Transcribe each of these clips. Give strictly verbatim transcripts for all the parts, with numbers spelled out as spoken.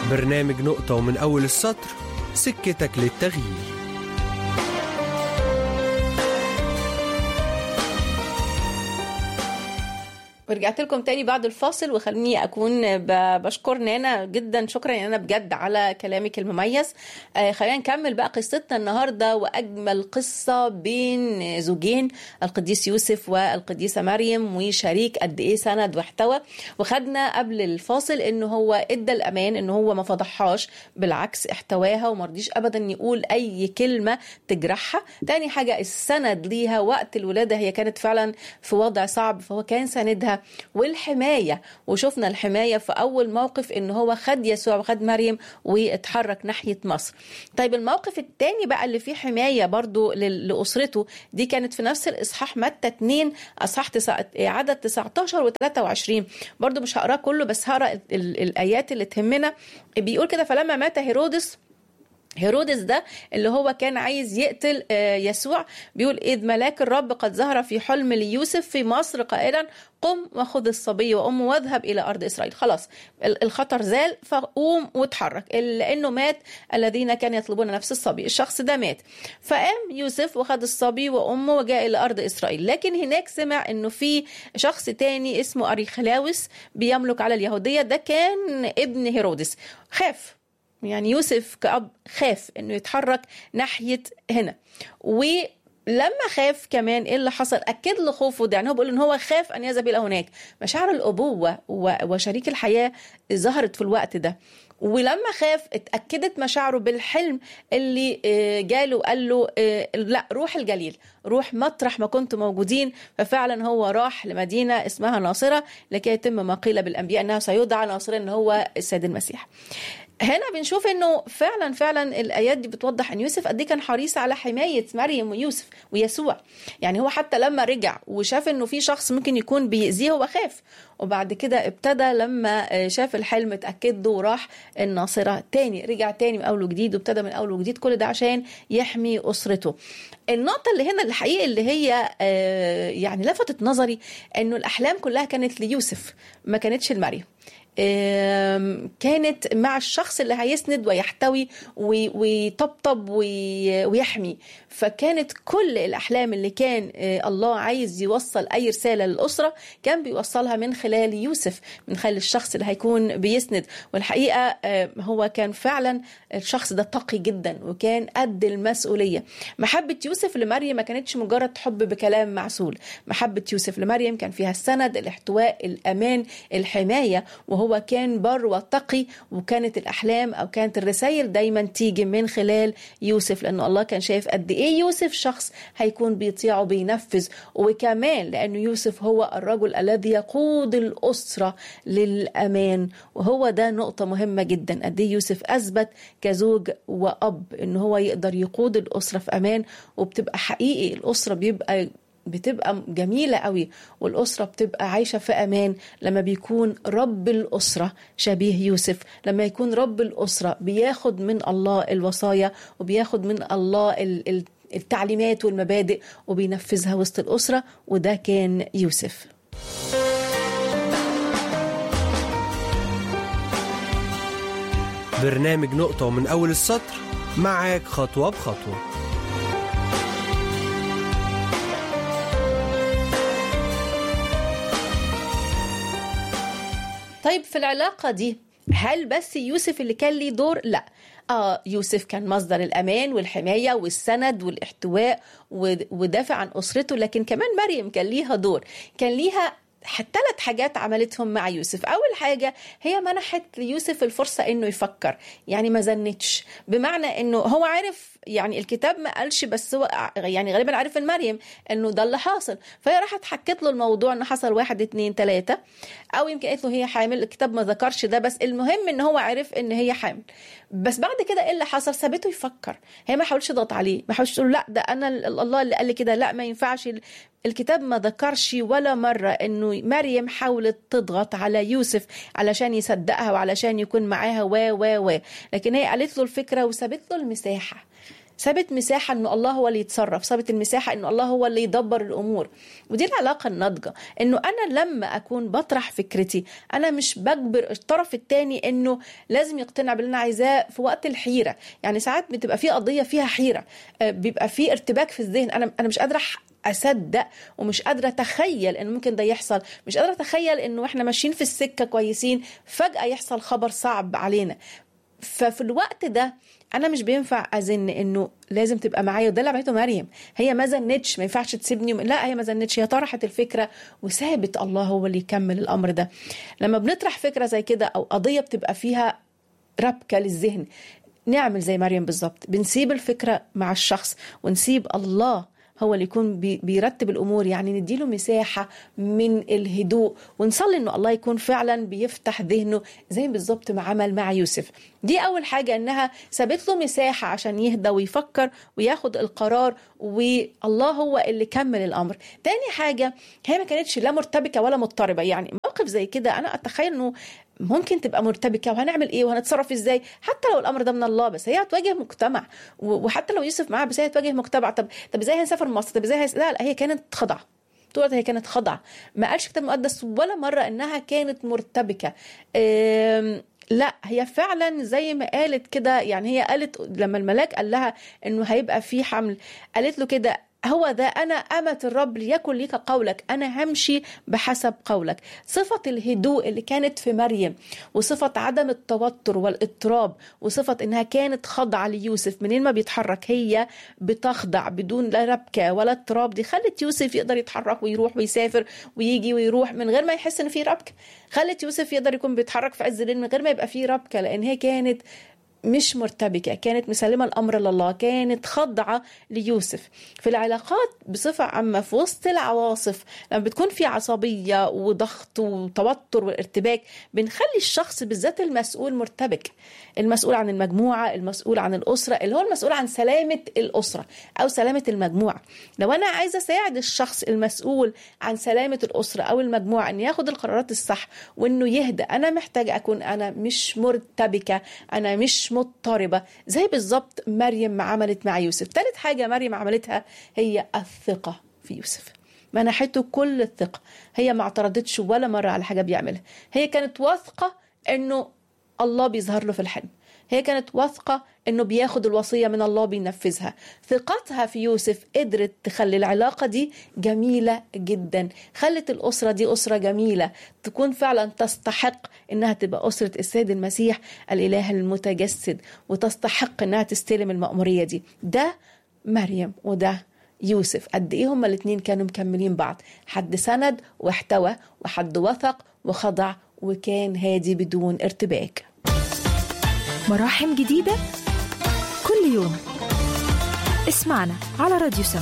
برنامج نقطة ومن أول السطر، سكتك للتغيير. ورجعت لكم تاني بعد الفاصل، وخليني أكون بشكر نانا جدا، شكرا يا نانا بجد على كلامك المميز. آه خلينا نكمل بقى قصتنا النهاردة، وأجمل قصة بين زوجين، القديس يوسف والقديسة مريم، وشريك قد إيه سند واحتوى. وخدنا قبل الفاصل إنه هو إدى الأمان، إنه هو ما فضحهاش، بالعكس احتواها ومرضيش أبدا يقول أي كلمة تجرحها. تاني حاجة السند ليها وقت الولادة، هي كانت فعلا في وضع صعب، فهو كان سندها، والحماية. وشفنا الحماية في أول موقف إن هو خد يسوع وخد مريم واتحرك ناحية مصر. طيب الموقف الثاني بقى اللي فيه حماية برضو لأسرته، دي كانت في نفس الإصحاح متى اتنين أصحاح تسعة عدد تسعتاشر و ثلاثة وعشرين. برضو مش هقراه كله، بس هقرأ الآيات اللي تهمنا. بيقول كده: فلما مات هيرودس، هيرودس ده اللي هو كان عايز يقتل يسوع، بيقول: إذ ملاك الرب قد ظهر في حلم ليوسف في مصر قائلا: قم وخذ الصبي وأمه واذهب إلى أرض إسرائيل. خلاص الخطر زال، فقوم واتحرك، لأنه مات الذين كانوا يطلبون نفس الصبي، الشخص ده مات. فقام يوسف وخذ الصبي وأمه وجاء إلى أرض إسرائيل. لكن هناك سمع إنه في شخص تاني اسمه أريخلاوس بيملك على اليهودية، ده كان ابن هيرودس. خاف، يعني يوسف كأب خاف إنه يتحرك ناحية هنا. ولما خاف كمان إيه اللي حصل؟ أكد له خوفه ده، يعني هو بيقول إن هو خاف أن يذهب إلى هناك. مشاعر الأبوة وشريك الحياة ظهرت في الوقت ده. ولما خاف اتأكدت مشاعره بالحلم اللي جاله، قال له لا روح الجليل، روح مطرح ما كنتم موجودين. ففعلا هو راح لمدينة اسمها ناصرة لكي يتم ما قيل بالأنبياء أنه سيدعى ناصرا، أنه هو السيد المسيح. هنا بنشوف انه فعلا فعلا الايات دي بتوضح ان يوسف قد ايه كان حريص على حمايه مريم ويوسف ويسوع. يعني هو حتى لما رجع وشاف انه في شخص ممكن يكون بيأذيه هو خاف، وبعد كده ابتدى لما شاف الحلم اتأكد له وراح الناصرة تاني، رجع تاني من اول وجديد وابتدى من اول وجديد، كل ده عشان يحمي اسرته. النقطة اللي هنا الحقيقة اللي هي يعني لفتت نظري انه الاحلام كلها كانت ليوسف، ما كانتش لمريم. كانت مع الشخص اللي هيسند ويحتوي ويطبطب ويحمي. فكانت كل الأحلام اللي كان الله عايز يوصل أي رسالة للأسرة كان بيوصلها من خلال يوسف، من خلال الشخص اللي هيكون بيسند. والحقيقة هو كان فعلا الشخص ده تقي جدا وكان قد المسؤولية. محبة يوسف لمريم ما كانتش مجرد حب بكلام معسول، محبة يوسف لمريم كان فيها السند، الاحتواء، الأمان، الحماية، وهو كان بر وتقي. وكانت الأحلام أو كانت الرسائل دايما تيجي من خلال يوسف، لأنه الله كان شايف قد إيه يوسف شخص هيكون بيطيع وبينفذ. وكمان لأنه يوسف هو الرجل الذي يقود الأسرة للأمان، وهو ده نقطة مهمة جدا. قد إيه يوسف أثبت كزوج وأب إنه هو يقدر يقود الأسرة في أمان، وبتبقى حقيقي الأسرة بيبقى بتبقى جميلة قوي، والأسرة بتبقى عايشة في أمان لما بيكون رب الأسرة شبيه يوسف، لما يكون رب الأسرة بياخد من الله الوصايا وبياخد من الله التعليمات والمبادئ وبينفذها وسط الأسرة، وده كان يوسف. برنامج نقطة ومن أول السطر، معاك خطوة بخطوة. طيب في العلاقة دي هل بس يوسف اللي كان ليه دور؟ لا، آه يوسف كان مصدر الأمان والحماية والسند والاحتواء ودافع عن أسرته، لكن كمان مريم كان ليها دور، كان ليها ثلاث حاجات عملتهم مع يوسف. أول حاجة هي منحت ليوسف الفرصة إنه يفكر، يعني ما زنتش، بمعنى إنه هو عارف، يعني الكتاب ما قالش بس هو يعني غالبا عارف إن مريم إنه ده اللي حاصل، فهي راحت حكت له الموضوع إنه حصل واحد اتنين تلاتة، أو يمكن قالت له هي حامل، الكتاب ما ذكرش ده، بس المهم إن هو عارف إن هي حامل. بس بعد كده إيه اللي حصل؟ سابته يفكر، هي ما حاولش تضغط عليه، ما حاولش تقول لا ده أنا الله اللي قال لي كده، لا ما ينفعش. الكتاب ما ذكرش ولا مرة إنه مريم حاولت تضغط على يوسف علشان يصدقها وعلشان يكون معاها و و و لكن هي قالت له الفكرة وسابت له المساحة. سابت مساحة انه الله هو اللي يتصرف، سابت المساحة انه الله هو اللي يدبر الامور. ودي العلاقة الناضجة، انه انا لما اكون بطرح فكرتي انا مش بجبر الطرف التاني انه لازم يقتنع باللي انا عايزاه في وقت الحيرة. يعني ساعات بتبقى في قضية فيها حيرة، بيبقى في ارتباك في الذهن، انا انا مش قادرة اصدق ومش قادره اتخيل انه ممكن ده يحصل، مش قادره اتخيل انه احنا ماشيين في السكه كويسين فجاه يحصل خبر صعب علينا. ففي الوقت ده انا مش بينفع ازن انه لازم تبقى معايا. وده اللي عملته مريم، هي ما زنتش، ما ينفعش تسيبني، لا هي ما زنتش، هي طرحت الفكره وسابت الله هو اللي يكمل الامر ده. لما بنطرح فكره زي كده او قضيه بتبقى فيها ربكه للذهن، نعمل زي مريم بالظبط، بنسيب الفكره مع الشخص ونسيب الله هو اللي يكون بيرتب الأمور. يعني نديله مساحة من الهدوء ونصلي إنه الله يكون فعلا بيفتح ذهنه زي بالضبط ما عمل مع يوسف. دي أول حاجة، إنها سابت له مساحة عشان يهدى ويفكر وياخد القرار، والله هو اللي كمل الأمر. تاني حاجة، هي ما كانتش لا مرتبكة ولا مضطربة. يعني موقف زي كده أنا أتخيل إنه ممكن تبقى مرتبكة وهنعمل ايه وهنتصرف ازاي، حتى لو الامر ده من الله، بس هي هتواجه مجتمع، وحتى لو يوسف معاها بس هي هتواجه مجتمع. طب طب ازاي هنسافر مصر، طب ازاي هيس... لا لا هي كانت خضعة طول هي كانت خضعة. ما قالش كتاب مقدس ولا مرة انها كانت مرتبكة. أم... لا هي فعلا زي ما قالت كده. يعني هي قالت لما الملاك قال لها انه هيبقى في حمل، قالت له كده: هو ذا أنا أمة الرب ليكن ليك قولك، أنا همشي بحسب قولك. صفة الهدوء اللي كانت في مريم، وصفة عدم التوتر والاضطراب، وصفة إنها كانت خاضعة ليوسف منين ما بيتحرك هي بتخضع بدون لا ربكة ولا اضطراب، دي خلت يوسف يقدر يتحرك ويروح ويسافر ويجي ويروح من غير ما يحس إن فيه ربكة. خلت يوسف يقدر يكون بيتحرك في عز الليل من غير ما يبقى فيه ربكة، لأن هي كانت مش مرتبكة، كانت مسلمة الأمر لله، كانت خاضعة ليوسف. في العلاقات بصفة عامة في وسط العواصف لما بتكون في عصبية وضغط وتوتر والارتباك، بنخلي الشخص بالذات المسؤول مرتبك، المسؤول عن المجموعة، المسؤول عن الأسرة، اللي هو المسؤول عن سلامة الأسرة أو سلامة المجموعة. لو أنا عايزة أساعد الشخص المسؤول عن سلامة الأسرة أو المجموعة أن ياخد القرارات الصح وأنه يهدأ، أنا محتاجة أكون أنا مش مرتبكة، أنا مش مضطربة، زي بالضبط مريم ما عملت مع يوسف. ثالث حاجة مريم عملتها هي الثقة في يوسف، منحته كل الثقة. هي ما اعترضتش ولا مرة على حاجة بيعملها، هي كانت واثقة أنه الله بيظهر له في الحلم، هي كانت واثقة أنه بياخد الوصية من الله بينفذها. ثقتها في يوسف قدرت تخلي العلاقة دي جميلة جدا، خلت الأسرة دي أسرة جميلة تكون فعلا تستحق أنها تبقى أسرة السيد المسيح الإله المتجسد، وتستحق أنها تستلم المأمورية دي. ده مريم وده يوسف، قد إيه هما الاتنين كانوا مكملين بعض، حد سند واحتوى وحد وثق وخضع وكان هادي بدون ارتباك. مراحم جديدة كل يوم، اسمعنا على راديو سم.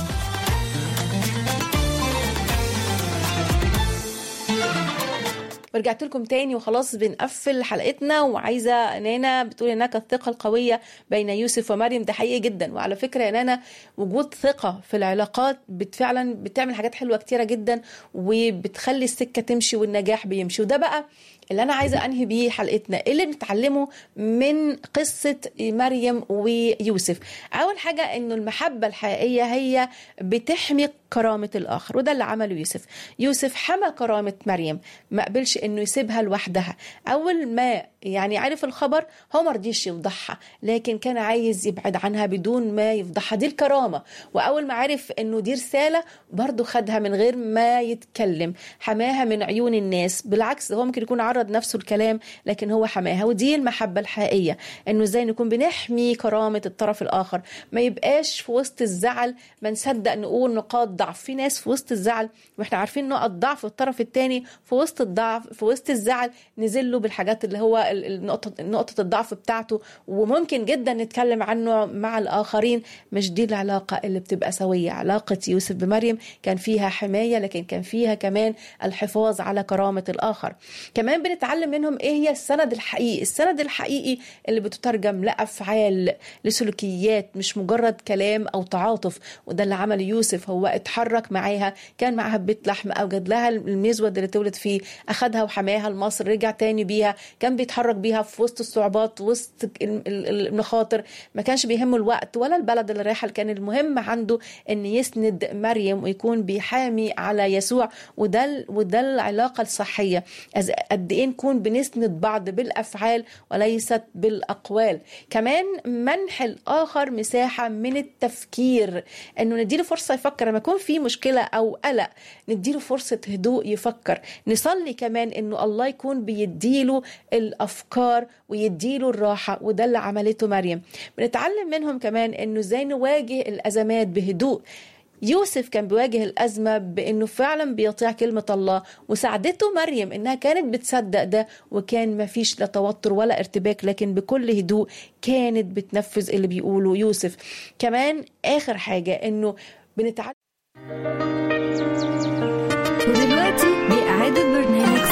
ورجعت لكم تاني وخلاص بنقفل حلقتنا، وعايزة نانا بتقول هناك الثقة القوية بين يوسف ومريم. ده حقيقي جدا، وعلى فكرة يا نانا وجود ثقة في العلاقات فعلا بتعمل حاجات حلوة كتيرة جدا وبتخلي السكة تمشي والنجاح بيمشي. وده بقى اللي أنا عايزة أنهي بيه حلقتنا، إيه اللي بنتعلمه من قصة مريم ويوسف. أول حاجة إنه المحبة الحقيقية هي بتحمي كرامة الآخر، وده اللي عمله يوسف. يوسف حمى كرامة مريم، ما قبلش إنه يسيبها لوحدها. أول ما يعني عرف الخبر هو مرضيش يفضحها، لكن كان عايز يبعد عنها بدون ما يفضحها، دي الكرامة. وأول ما عرف إنه دي رسالة برضو خدها من غير ما يتكلم، حماها من عيون الناس. بالعكس هو ممكن يكون عرض نفسه الكلام لكن هو حماها، ودي المحبة الحقيقية، إنه إزاي نكون بنحمي كرامة الطرف الآخر، ما يبقاش في وسط الزعل ما نصدق نقول نقاط ضعف. في ناس في وسط الزعل واحنا عارفين نقط ضعف الطرف الثاني، في وسط الضعف في وسط الزعل نزله بالحاجات اللي هو النقطة نقطة الضعف بتاعته، وممكن جدا نتكلم عنه مع الآخرين. مش دي العلاقة اللي بتبقى سوية. علاقة يوسف بمريم كان فيها حماية، لكن كان فيها كمان الحفاظ على كرامة الآخر. كمان بنتعلم منهم ايه هي السند الحقيقي. السند الحقيقي اللي بتترجم لأفعال، لسلوكيات، مش مجرد كلام او تعاطف. وده اللي عمل يوسف، هو اتحرك معاها، كان معاها بيت لحم، اوجد لها المزود اللي تولد فيه، اخدها وحماها لمصر، رجع تاني بيها، كان بيتحرك بيها في وسط الصعوبات، وسط المخاطر. ما كانش بيهمه الوقت ولا البلد اللي رايحه، كان المهم عنده ان يسند مريم ويكون بيحامي على يسوع. وده وده العلاقه الصحيه، قد ايه نكون بنسند بعض بالافعال وليست بالاقوال. كمان منح الاخر مساحه من التفكير، انه نديله فرصه يفكر لما يكون في مشكله او قلق، نديله فرصه هدوء يفكر. نصلي كمان انه الله يكون بيديله الافكار ويديله الراحه، وده اللي عملته مريم. بنتعلم منهم كمان انه ازاي نواجه الازمات بهدوء. يوسف كان بيواجه الأزمة بأنه فعلا بيطيع كلمة الله، وساعدته مريم أنها كانت بتصدق ده، وكان ما فيش لا توتر ولا ارتباك، لكن بكل هدوء كانت بتنفذ اللي بيقوله يوسف. كمان آخر حاجة أنه بنتعلم. ودلوقتي بإعادة برنامج